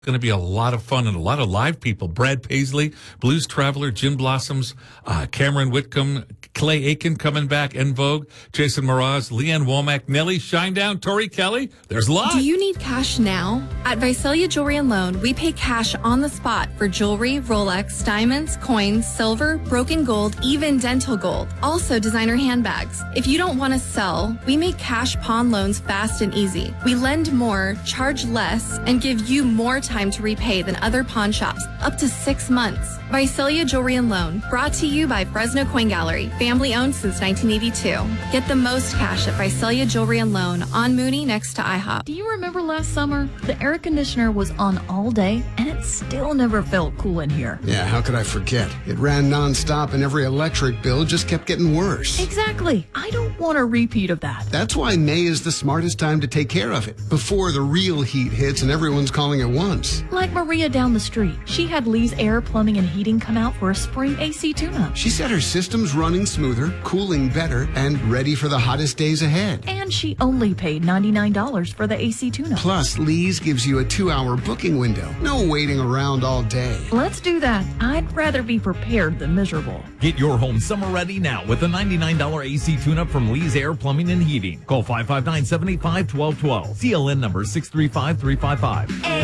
Going to be a lot of fun and a lot of live people. Brad Paisley, Blues Traveler, Gin Blossoms, Cameron Whitcomb, Clay Aiken coming back, En Vogue, Jason Mraz, Leanne Womack, Nelly Shinedown, Tori Kelly. There's a lot. Do you need cash now? At Visalia Jewelry and Loan, we pay cash on the spot for jewelry, Rolex, diamonds, coins, silver, broken gold, even dental gold. Also designer handbags. If you don't want to sell, we make cash pawn loans fast and easy. We lend more, charge less, and give you more time to repay than other pawn shops, up to 6 months. Visalia Jewelry and Loan, brought to you by Fresno Coin Gallery, family owned since 1982. Get the most cash at Visalia Jewelry and Loan on Mooney next to IHOP. Do you remember last summer? The air conditioner was on all day and it still never felt cool in here. Yeah, how could I forget? It ran nonstop and every electric bill just kept getting worse. Exactly. I don't want a repeat of that. That's why May is the smartest time to take care of it, before the real heat hits and everyone's calling at once. Like Maria down the street. She had Lee's Air Plumbing and Heating come out for a spring AC tune-up. She said her system's running smoother, cooling better, and ready for the hottest days ahead. And she only paid $99 for the AC tune-up. Plus, Lee's gives you a 2-hour booking window. No waiting around all day. Let's do that. I'd rather be prepared than miserable. Get your home summer ready now with a $99 AC tune-up from Lee's Air Plumbing and Heating. Call 559-785-1212. CLN number 635355.